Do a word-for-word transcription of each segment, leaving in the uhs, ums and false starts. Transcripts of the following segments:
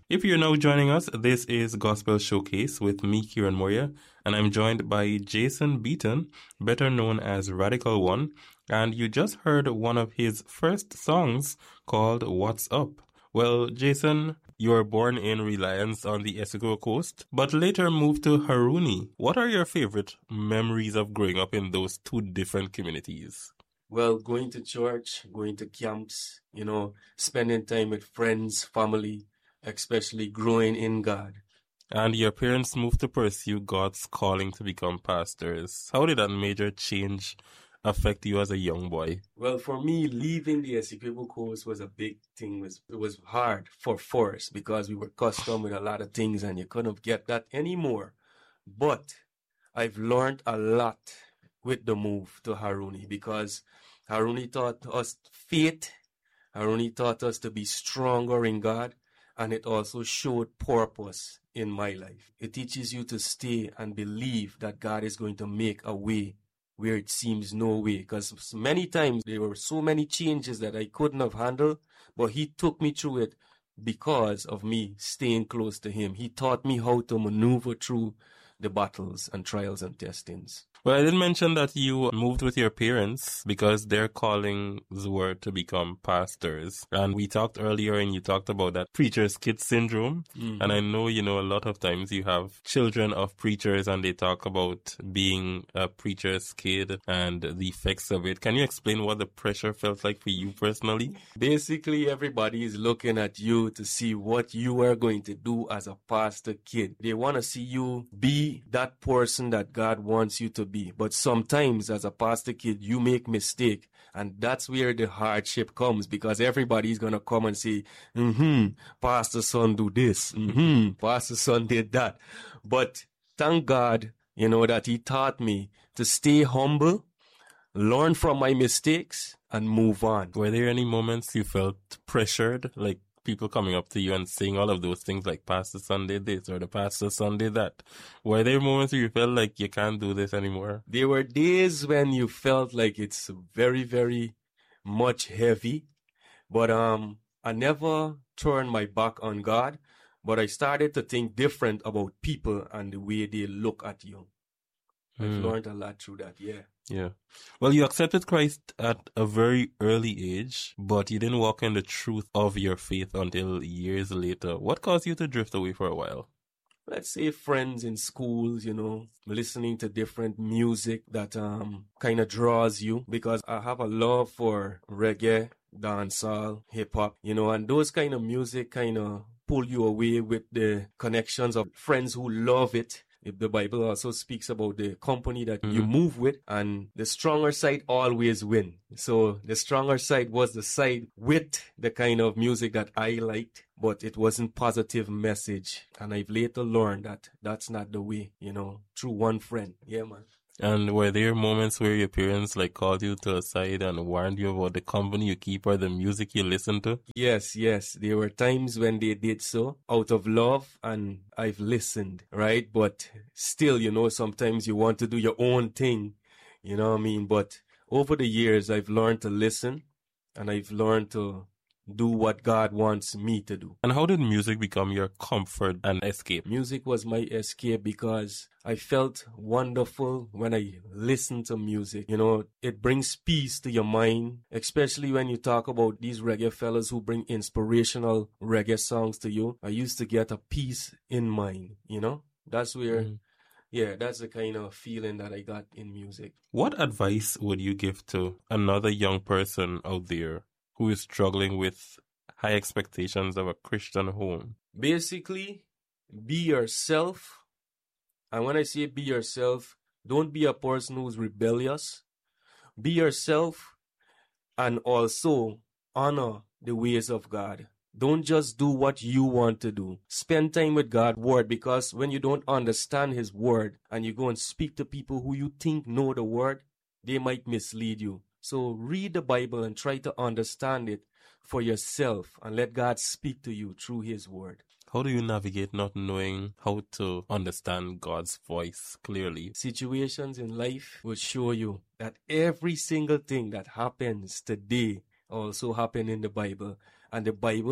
If you're now joining us, this is Gospel Showcase with me, Kieran Moria, and I'm joined by Jason Beaton, better known as Radical One, and you just heard one of his first songs called What's Up. Well, Jason, you were born in Reliance on the Essequibo Coast, but later moved to Harouni. What are your favorite memories of growing up in those two different communities? Well, going to church, going to camps, you know, spending time with friends, family, especially growing in God. And your parents moved to pursue God's calling to become pastors. How did that major change affect you as a young boy? Well, for me, leaving the Essequibo Coast was a big thing. It was, it was hard for first because we were accustomed with a lot of things and you couldn't get that anymore. But I've learned a lot with the move to Harouni because Harouni taught us faith. Harouni taught us to be stronger in God. And it also showed purpose in my life. It teaches you to stay and believe that God is going to make a way where it seems no way. Because many times there were so many changes that I couldn't have handled, but He took me through it because of me staying close to Him. He taught me how to maneuver through the battles and trials and testings. Well, I did mention that you moved with your parents because their callings were to become pastors. And we talked earlier and you talked about that preacher's kid syndrome. Mm-hmm. And I know, you know, a lot of times you have children of preachers and they talk about being a preacher's kid and the effects of it. Can you explain what the pressure felt like for you personally? Basically, everybody is looking at you to see what you are going to do as a pastor kid. They want to see you be that person that God wants you to be. But sometimes as a pastor kid, you make mistake. And that's where the hardship comes because everybody's going to come and say, mm-hmm, pastor son do this. Mm-hmm, pastor son did that. But thank God, you know, that He taught me to stay humble, learn from my mistakes and move on. Were there any moments you felt pressured, like people coming up to you and saying all of those things like Pastor Sunday this or the Pastor Sunday that? Were there moments where you felt like you can't do this anymore? There were days when you felt like it's very, very much heavy. But um, I never turned my back on God. But I started to think different about people and the way they look at you. I've mm. learned a lot through that, yeah. Yeah. Well, you accepted Christ at a very early age, but you didn't walk in the truth of your faith until years later. What caused you to drift away for a while? Let's say friends in schools, you know, listening to different music that um kind of draws you because I have a love for reggae, dancehall, hip-hop, you know, and those kind of music kind of pull you away with the connections of friends who love it. If the Bible also speaks about the company that mm-hmm. you move with, and the stronger side always win. So the stronger side was the side with the kind of music that I liked, but it wasn't positive message. And I've later learned that that's not the way, you know, through one friend. Yeah, man. And were there moments where your parents like called you to a side and warned you about the company you keep or the music you listen to? Yes, yes. There were times when they did so out of love and I've listened, right? But still, you know, sometimes you want to do your own thing, you know what I mean? But over the years, I've learned to listen and I've learned to do what God wants me to do. And how did music become your comfort and escape? Music was my escape because I felt wonderful when I listened to music. You know, it brings peace to your mind, especially when you talk about these reggae fellas who bring inspirational reggae songs to you. I used to get a peace in mind, you know? That's where... Mm. Yeah, that's the kind of feeling that I got in music. What advice would you give to another young person out there who is struggling with high expectations of a Christian home? Basically, be yourself. And when I say be yourself, don't be a person who's rebellious. Be yourself and also honor the ways of God. Don't just do what you want to do. Spend time with God's word, because when you don't understand His word and you go and speak to people who you think know the word, they might mislead you. So read the Bible and try to understand it for yourself and let God speak to you through His word. How do you navigate not knowing how to understand God's voice clearly? Situations in life will show you that every single thing that happens today also happened in the Bible. And the Bible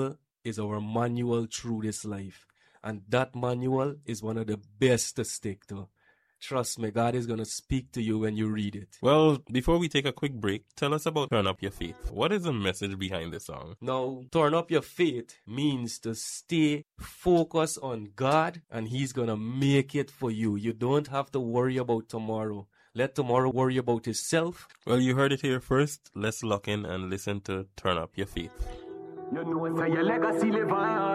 is our manual through this life. And that manual is one of the best to stick to. Trust me, God is going to speak to you when you read it. Well, before we take a quick break, tell us about Turn Up Your Faith. What is the message behind this song? Now, turn up your faith means to stay focused on God, and He's going to make it for you. You don't have to worry about tomorrow. Let tomorrow worry about itself. Well, you heard it here first. Let's lock in and listen to Turn Up Your Faith. You know, say your legacy live on.